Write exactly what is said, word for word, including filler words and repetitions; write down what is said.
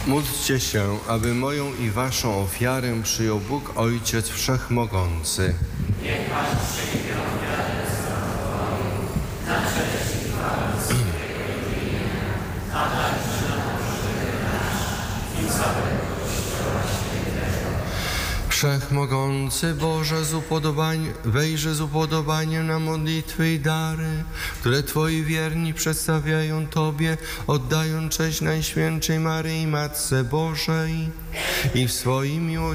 Módlcie się, aby moją i waszą ofiarę przyjął Bóg Ojciec Wszechmogący. Niech Pan przyjmie ofiarę zbawienia na cześć i chwałę swojego imienia, a także na pożytek nasz i całego Kościoła Świętego. Wszechmogący Boże, z upodobań, wejrzyj z upodobaniem na modlitwy i dary, które Twoi wierni przedstawiają Tobie, oddając cześć Najświętszej Maryi, Matce Bożej, i w swoim miłosierdziu